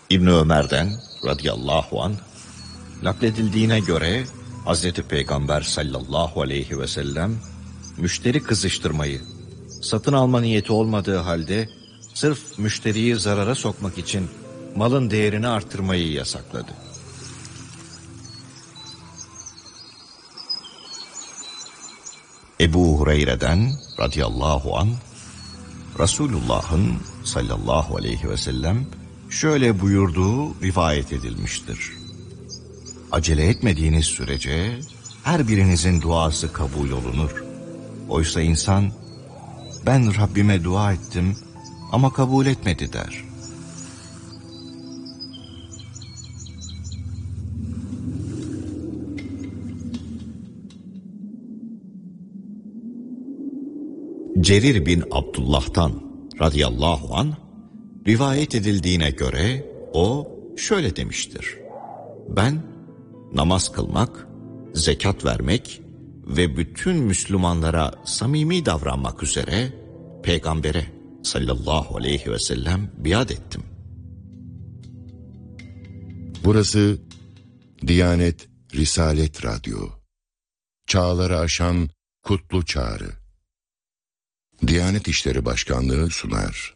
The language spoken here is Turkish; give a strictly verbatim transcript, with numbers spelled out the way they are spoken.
İbn Ömer'den radıyallahu anh nakledildiğine göre Hazreti Peygamber sallallahu aleyhi ve sellem müşteri kızıştırmayı, satın alma niyeti olmadığı halde sırf müşteriyi zarara sokmak için malın değerini artırmayı yasakladı. Ebu Hureyre'den radıyallahu anh Resulullah'ın sallallahu aleyhi ve sellem şöyle buyurduğu rivayet edilmiştir. Acele etmediğiniz sürece her birinizin duası kabul olunur. Oysa insan, ben Rabbime dua ettim ama kabul etmedi der. Cerir bin Abdullah'tan radıyallahu anh rivayet edildiğine göre o şöyle demiştir. Ben namaz kılmak, zekat vermek ve bütün Müslümanlara samimi davranmak üzere Peygamber'e sallallahu aleyhi ve sellem biat ettim. Burası Diyanet Risalet Radyo. Çağları aşan kutlu çağrı. Diyanet İşleri Başkanlığı sunar.